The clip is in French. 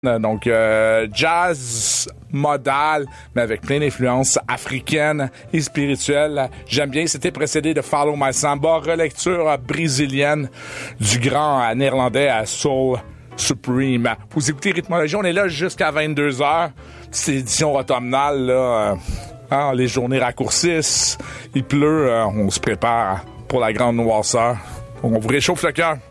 Donc, jazz modal, mais avec plein d'influences africaines et spirituelles. J'aime bien. C'était précédé de Follow My Samba, relecture brésilienne du grand néerlandais à Soul Supreme. Vous écoutez Rythmologie, on est là jusqu'à 22h. C'est édition automnale, là. Les journées raccourcissent, il pleut, on se prépare pour la grande noirceur. On vous réchauffe le cœur.